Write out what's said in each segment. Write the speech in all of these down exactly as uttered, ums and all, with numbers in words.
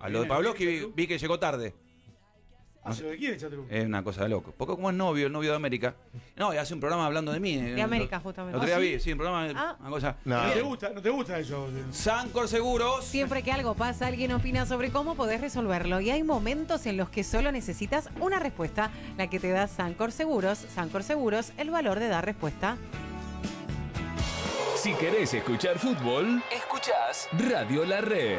A lo de Pavlovsky vi, vi que llegó tarde. Hace lo que quiere, Chatruc. Es una cosa de loco. Porque como es novio, el novio de América. No, y hace un programa hablando de mí. De América, justamente. El otro día ¿Ah, sí? vi, sí, un programa, Ah. una cosa. No. ¿No te gusta, no te gusta eso? Sancor Seguros. Siempre que algo pasa, alguien opina sobre cómo podés resolverlo. Y hay momentos en los que solo necesitas una respuesta, la que te da Sancor Seguros. Sancor Seguros, el valor de dar respuesta. Si querés escuchar fútbol, escuchás Radio La Red.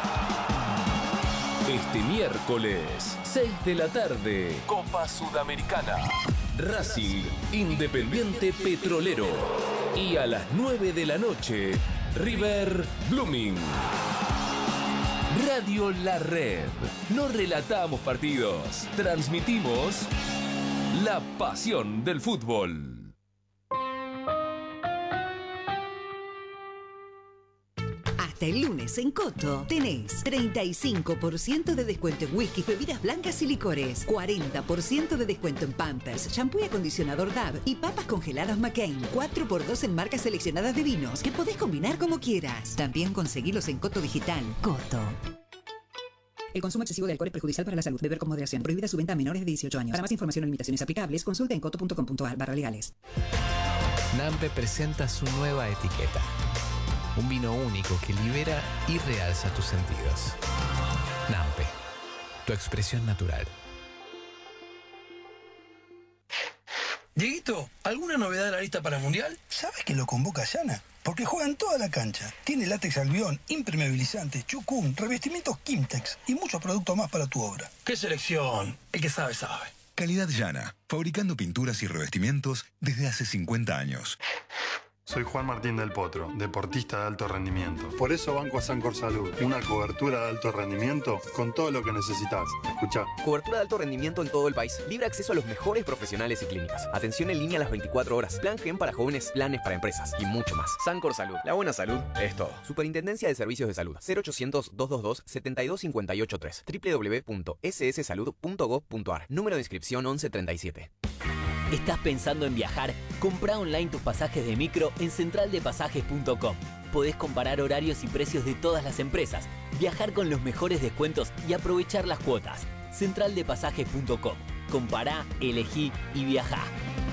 Este miércoles, seis de la tarde, Copa Sudamericana. Racing, Independiente Petrolero. Y a las nueve de la noche, River Blooming. Radio La Red. No relatamos partidos, transmitimos la pasión del fútbol. Hasta el lunes en Coto tenés treinta y cinco por ciento de descuento en whisky, bebidas blancas y licores, cuarenta por ciento de descuento en Pampers, shampoo y acondicionador D A B y papas congeladas McCain, cuatro por dos en marcas seleccionadas de vinos que podés combinar como quieras. También conseguilos en Coto Digital. Coto. El consumo excesivo de alcohol es perjudicial para la salud. Beber con moderación. Prohibida su venta a menores de dieciocho años. Para más información o limitaciones aplicables, consulta en coto punto com punto a r barra legales. Nampe presenta su nueva etiqueta. Un vino único que libera y realza tus sentidos. Nampe, tu expresión natural. Dieguito, ¿alguna novedad de la lista para el Mundial? ¿Sabes que lo convoca Yana? Porque juega en toda la cancha. Tiene látex albión, impermeabilizantes, chucún, revestimientos Kimtex y muchos productos más para tu obra. ¡Qué selección! El que sabe, sabe. Calidad Yana, fabricando pinturas y revestimientos desde hace cincuenta años. Soy Juan Martín del Potro, deportista de alto rendimiento. Por eso banco a Sancor Salud, una cobertura de alto rendimiento con todo lo que necesitas. Escuchá. Cobertura de alto rendimiento en todo el país. Libre acceso a los mejores profesionales y clínicas. Atención en línea a las veinticuatro horas. Plan Gen para jóvenes, planes para empresas y mucho más. Sancor Salud. La buena salud es todo. Superintendencia de Servicios de Salud. cero ochocientos, doscientos veintidós, setenta y dos cincuenta y ocho tres. doble u doble u doble u punto ese ese salud punto gov punto a r. Número de inscripción once treinta y siete. ¿Estás pensando en viajar? Comprá online tus pasajes de micro en central de pasajes punto com. Podés comparar horarios y precios de todas las empresas, viajar con los mejores descuentos y aprovechar las cuotas. central de pasajes punto com. Compará, elegí y viajá.